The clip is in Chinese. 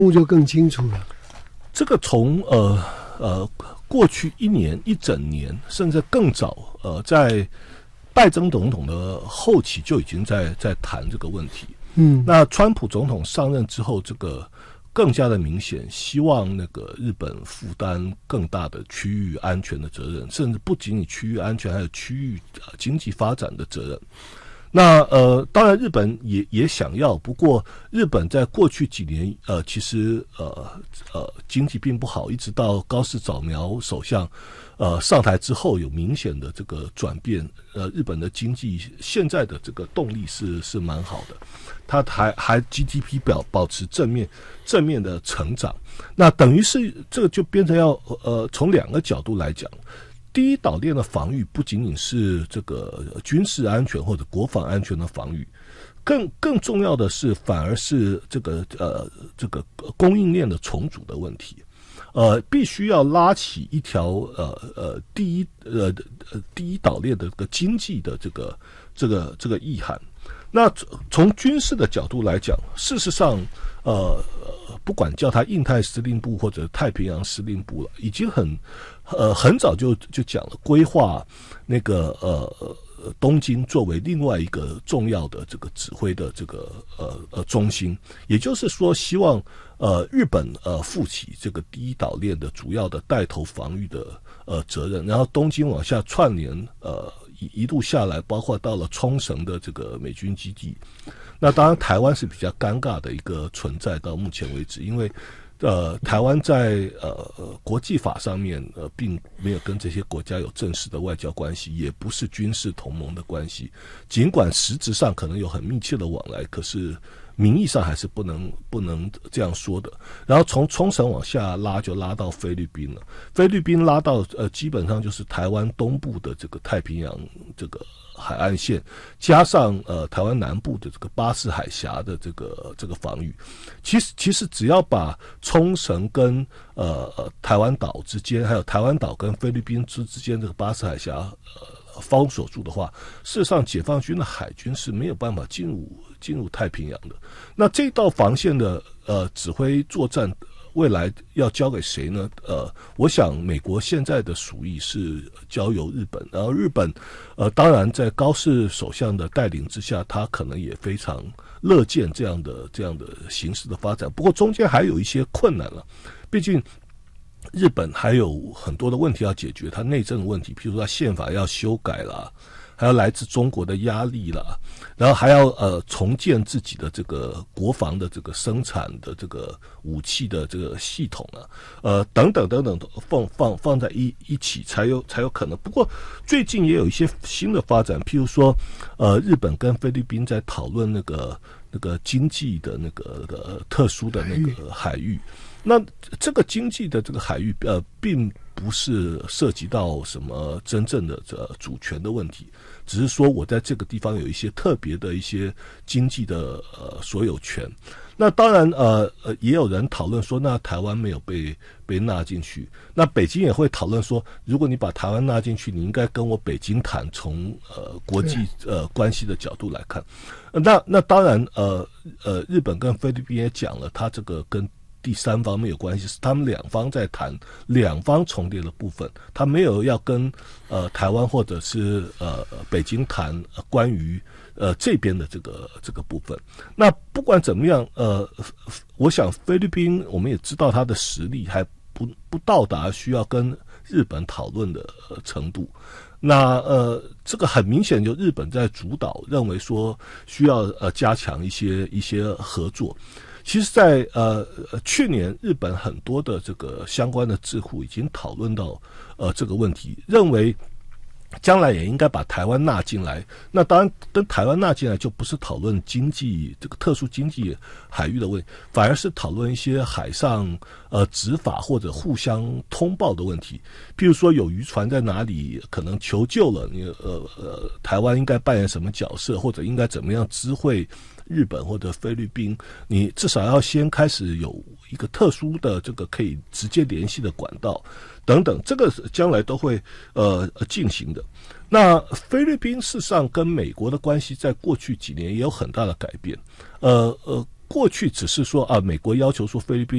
路就更清楚了。 这个从过去一整年，甚至更早，在拜登总统的后期就已经在谈这个问题。那川普总统上任之后，这个更加的明显，希望那个日本负担更大的区域安全的责任，甚至不仅仅区域安全，还有区域经济发展的责任。那当然日本也想要，不过日本在过去几年其实经济并不好，一直到高市早苗首相上台之后有明显的这个转变，日本的经济现在的这个动力是蛮好的，它还 GDP 保持正面的成长。那等于是这个就变成要从两个角度来讲。第一岛链的防御不仅仅是这个军事安全或者国防安全的防御，更重要的是反而是这个供应链的重组的问题。必须要拉起一条第一岛链的这个经济的这个意涵。那从军事的角度来讲，事实上不管叫它印太司令部或者太平洋司令部了，已经很早就讲了，规划那个东京作为另外一个重要的这个指挥的这个中心，也就是说希望日本负起这个第一岛链的主要的带头防御的责任，然后东京往下串联一路下来，包括到了冲绳的这个美军基地。那当然台湾是比较尴尬的一个存在到目前为止，因为台湾在国际法上面并没有跟这些国家有正式的外交关系，也不是军事同盟的关系，尽管实质上可能有很密切的往来，可是名义上还是不能这样说的。然后从冲绳往下拉就拉到菲律宾了，菲律宾拉到基本上就是台湾东部的这个太平洋这个海岸线，加上台湾南部的这个巴士海峡的这个防御。其实只要把冲绳跟台湾岛之间，还有台湾岛跟菲律宾之间这个巴士海峡封锁住的话，事实上解放军的海军是没有办法进入太平洋的。那这道防线的指挥作战未来要交给谁呢？我想美国现在的属意是交由日本，然后日本当然在高市首相的带领之下，他可能也非常乐见这样的形势的发展。不过中间还有一些困难了，毕竟日本还有很多的问题要解决，它内政的问题，譬如说它宪法要修改啦，还有来自中国的压力啦，然后还要重建自己的这个国防的这个生产的这个武器的这个系统啊，等等放在一起才有可能。不过最近也有一些新的发展，譬如说日本跟菲律宾在讨论那个经济的那个特殊的那个海域。那这个经济的这个海域并不是涉及到什么真正的主权的问题，只是说我在这个地方有一些特别的一些经济的所有权。那当然也有人讨论说，那台湾没有被纳进去，那北京也会讨论说，如果你把台湾纳进去，你应该跟我北京谈，从国际关系的角度来看。那当然日本跟菲律宾也讲了，他这个跟第三方没有关系，是他们两方在谈两方重叠的部分，他没有要跟台湾或者是北京谈关于这边的这个部分。那不管怎么样，我想菲律宾我们也知道他的实力还不到达需要跟日本讨论的程度。那这个很明显就日本在主导，认为说需要加强一些合作。其实在去年日本很多的这个相关的智库已经讨论到这个问题，认为将来也应该把台湾纳进来。那当然跟台湾纳进来就不是讨论经济这个特殊经济海域的问题，反而是讨论一些海上执法或者互相通报的问题。譬如说有渔船在哪里可能求救了，你台湾应该扮演什么角色，或者应该怎么样知会日本或者菲律宾，你至少要先开始有一个特殊的这个可以直接联系的管道等等，这个将来都会进行的。那菲律宾事实上跟美国的关系在过去几年也有很大的改变。 过去只是说美国要求说菲律宾